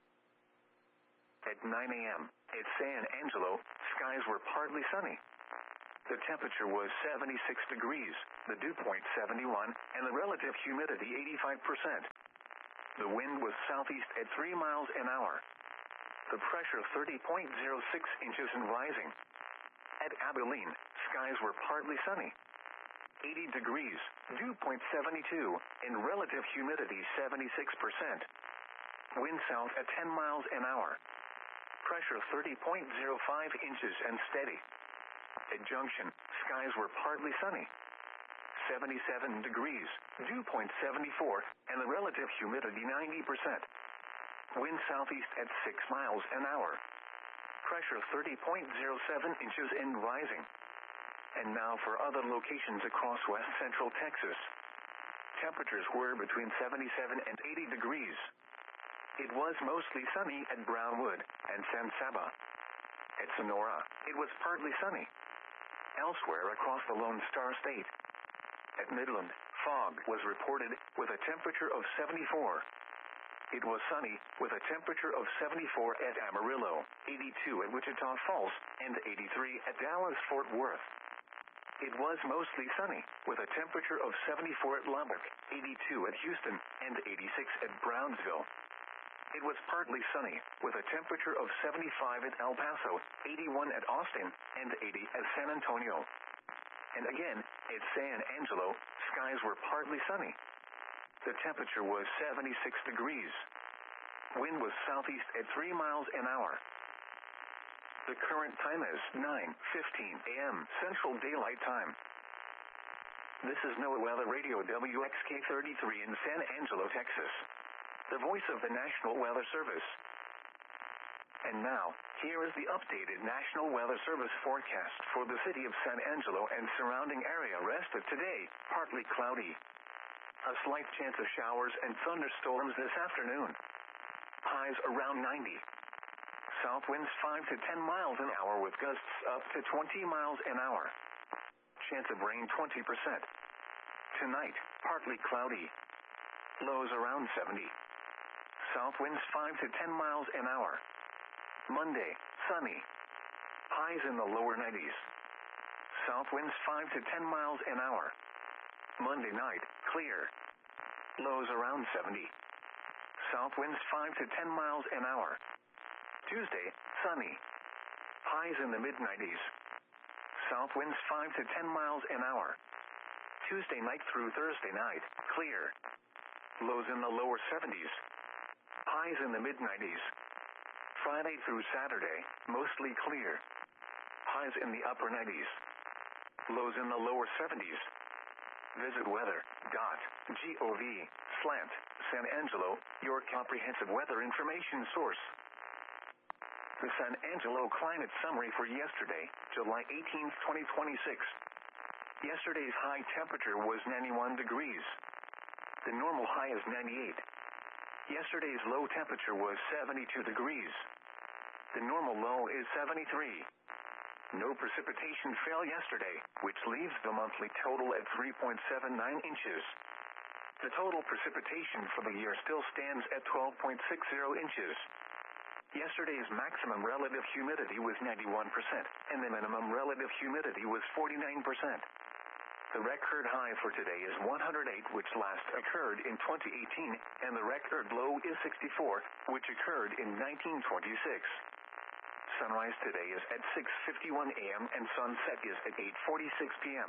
At nine a.m., at San Angelo, skies were partly sunny. The temperature was seventy-six degrees, the dew point seventy-one, and the relative humidity eighty-five percent. The wind was southeast at three miles an hour. The pressure thirty point zero six inches and rising. At Abilene, skies were partly sunny. eighty degrees, dew point seventy-two, and relative humidity seventy-six percent. Wind south at ten miles an hour. Pressure thirty point zero five inches and steady. At Junction, skies were partly sunny. seventy-seven degrees, dew point seventy-four, and the relative humidity ninety percent. Wind southeast at six miles an hour. Pressure thirty point zero seven inches and rising. And now for other locations across west central Texas. Temperatures were between seventy-seven and eighty degrees. It was mostly sunny at Brownwood and San Saba. At Sonora, it was partly sunny. Elsewhere across the Lone Star State. At Midland, fog was reported with a temperature of seventy-four. It was sunny with a temperature of seventy-four at Amarillo, eighty-two at Wichita Falls, and eighty-three at Dallas-Fort Worth. It was mostly sunny with a temperature of seventy-four at Lubbock, eighty-two at Houston, and eighty-six at Brownsville. It was partly sunny, with a temperature of seventy-five at El Paso, eighty-one at Austin, and eighty at San Antonio. And again, at San Angelo, skies were partly sunny. The temperature was seventy-six degrees. Wind was southeast at three miles an hour. The current time is nine fifteen a.m. Central Daylight Time. This is NOAA Weather Radio W X K thirty-three in San Angelo, Texas. The voice of the National Weather Service. And now, here is the updated National Weather Service forecast for the city of San Angelo and surrounding area. Rest of today, partly cloudy. A slight chance of showers and thunderstorms this afternoon. Highs around ninety. South winds five to ten miles an hour with gusts up to twenty miles an hour. Chance of rain twenty percent. Tonight, partly cloudy. Lows around seventy. South winds five to ten miles an hour. Monday, sunny. Highs in the lower nineties. South winds five to ten miles an hour. Monday night, clear. Lows around seventy. South winds five to ten miles an hour. Tuesday, sunny. Highs in the mid nineties. South winds five to ten miles an hour. Tuesday night through Thursday night, clear. Lows in the lower seventies. Highs in the mid nineties. Friday through Saturday, mostly clear. Highs in the upper nineties. Lows in the lower seventies. Visit weather dot gov slash San Angelo, your comprehensive weather information source. The San Angelo climate summary for yesterday, July eighteenth, twenty twenty-six. Yesterday's high temperature was ninety-one degrees. The normal high is ninety-eight. Yesterday's low temperature was seventy-two degrees. The normal low is seventy-three. No precipitation fell yesterday, which leaves the monthly total at three point seven nine inches. The total precipitation for the year still stands at twelve point six zero inches. Yesterday's maximum relative humidity was ninety-one percent, and the minimum relative humidity was forty-nine percent. The record high for today is one hundred eight, which last occurred in twenty eighteen, and the record low is sixty-four, which occurred in nineteen twenty-six. Sunrise today is at six fifty-one a.m. and sunset is at eight forty-six p.m.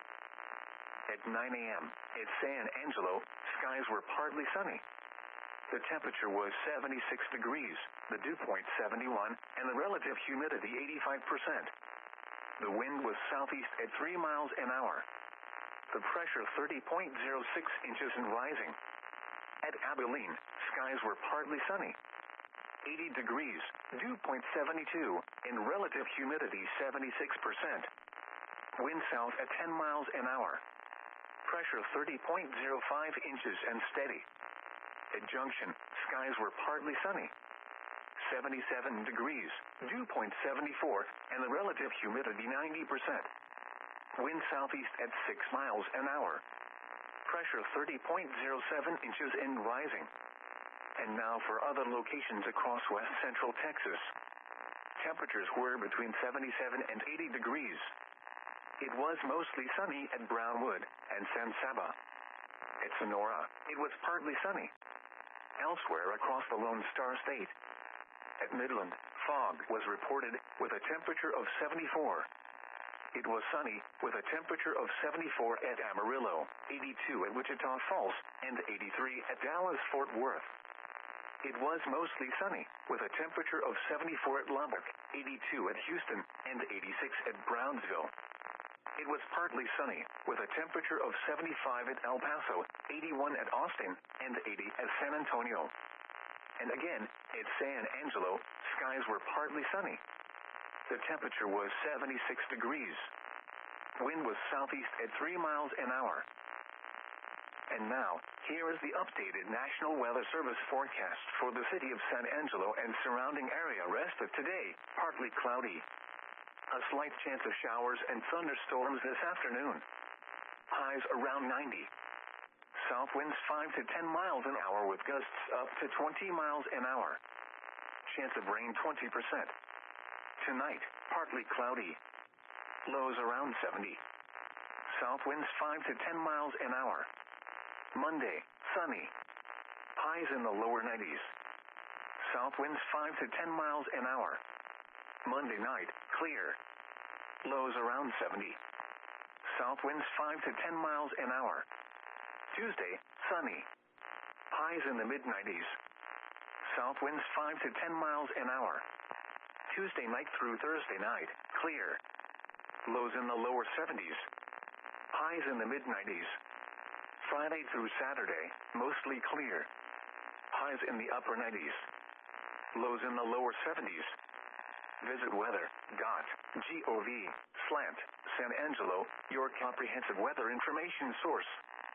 At nine a.m., at San Angelo, skies were partly sunny. The temperature was seventy-six degrees, the dew point seventy-one, and the relative humidity eighty-five percent. The wind was southeast at three miles an hour. The pressure thirty point zero six inches and rising. At Abilene, skies were partly sunny. eighty degrees, dew point seventy-two, and relative humidity seventy-six percent. Wind south at ten miles an hour. Pressure thirty point zero five inches and steady. At Junction, skies were partly sunny. seventy-seven degrees, dew point seventy-four, and the relative humidity ninety percent. Wind southeast at six miles an hour. Pressure thirty point zero seven inches and rising. And now for other locations across west central Texas. Temperatures were between seventy-seven and eighty degrees. It was mostly sunny at Brownwood and San Saba. At Sonora, it was partly sunny. Elsewhere across the Lone Star State. At Midland, fog was reported with a temperature of seventy-four. It was sunny with a temperature of seventy-four at Amarillo, eighty-two at Wichita Falls, and eighty-three at Dallas-Fort Worth. It was mostly sunny, with a temperature of seventy-four at Lubbock, eighty-two at Houston, and eighty-six at Brownsville. It was partly sunny, with a temperature of seventy-five at El Paso, eighty-one at Austin, and eighty at San Antonio. And again, at San Angelo, skies were partly sunny. The temperature was seventy-six degrees. Wind was southeast at three miles an hour. And now, here is the updated National Weather Service forecast for the city of San Angelo and surrounding area. Rest of today, partly cloudy. A slight chance of showers and thunderstorms this afternoon. Highs around ninety. South winds five to ten miles an hour with gusts up to twenty miles an hour. Chance of rain twenty percent. Tonight, partly cloudy. Lows around seventy. South winds five to ten miles an hour. Monday, sunny. Highs in the lower nineties. South winds five to ten miles an hour. Monday night, clear. Lows around seventy. South winds five to ten miles an hour. Tuesday, sunny. Highs in the mid nineties. South winds five to ten miles an hour. Tuesday night through Thursday night, clear. Lows in the lower seventies. Highs in the mid nineties. Friday through Saturday, mostly clear. Highs in the upper nineties. Lows in the lower seventies. Visit weather dot gov slash San Angelo, your comprehensive weather information source.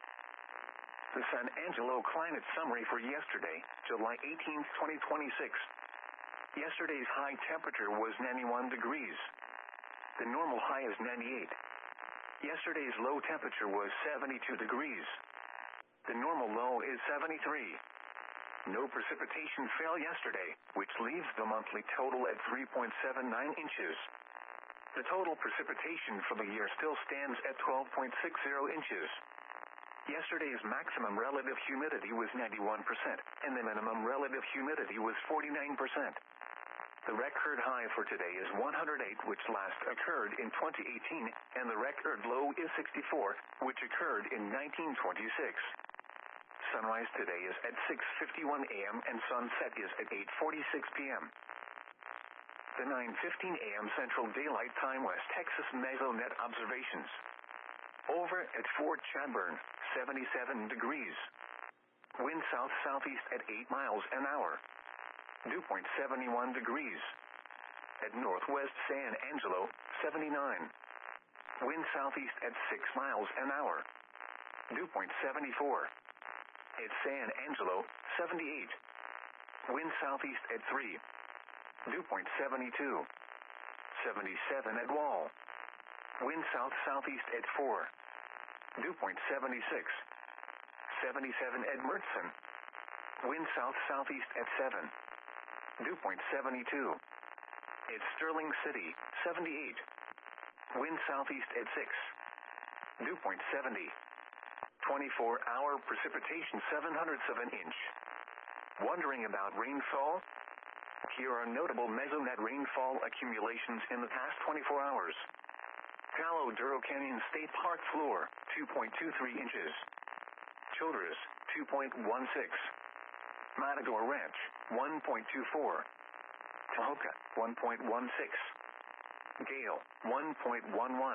The San Angelo climate summary for yesterday, July eighteenth, twenty twenty-six. Yesterday's high temperature was ninety-one degrees. The normal high is ninety-eight. Yesterday's low temperature was seventy-two degrees. The normal low is seventy-three. No precipitation fell yesterday, which leaves the monthly total at three point seven nine inches. The total precipitation for the year still stands at twelve point six zero inches. Yesterday's maximum relative humidity was ninety-one percent, and the minimum relative humidity was forty-nine percent. The record high for today is one hundred eight, which last occurred in twenty eighteen, and the record low is sixty-four, which occurred in nineteen twenty-six. Sunrise today is at six fifty-one a m and sunset is at eight forty-six p m The nine fifteen a m Central Daylight Time West Texas Mesonet observations. Over at Fort Chadbourne, seventy-seven degrees. Wind south-southeast at eight miles an hour. Dew point seventy-one degrees. At Northwest San Angelo, seventy-nine. Wind southeast at six miles an hour. Dew point seventy-four. At San Angelo, seventy-eight. Wind southeast at three. Dew point seventy-two. seventy-seven at Wall. Wind south-southeast at four. Dew point seventy-six. seventy-seven at Mertzen. Wind south-southeast at seven. Dew point seventy-two. At Sterling City, seventy-eight. Wind southeast at six. Dew point seventy. twenty-four hour precipitation seven hundredths of an inch. Wondering about rainfall? Here are notable Mesonet rainfall accumulations in the past twenty-four hours. Palo Duro Canyon State Park floor, two point two three inches. Childress, two point one six. Matador Ranch, one point two four. Tahoka, one point one six. Gale, one point one one.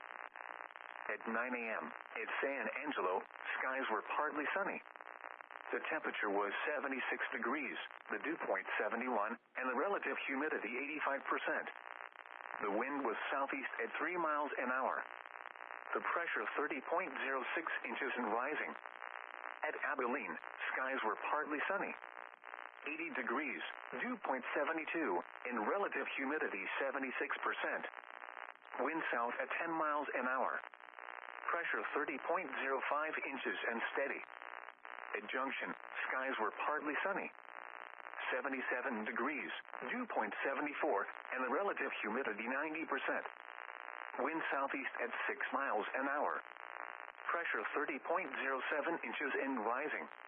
At nine a m, at San Angelo, skies were partly sunny. The temperature was seventy-six degrees, the dew point seventy-one, and the relative humidity eighty-five percent. The wind was southeast at three miles an hour. The pressure thirty point zero six inches and rising. At Abilene, skies were partly sunny. eighty degrees, dew point seventy-two, and relative humidity seventy-six percent. Wind south at ten miles an hour. Pressure thirty point zero five inches and steady. At Junction, skies were partly sunny. seventy-seven degrees, dew point seventy-four, and the relative humidity ninety percent. Wind southeast at six miles an hour. Pressure thirty point zero seven inches and rising.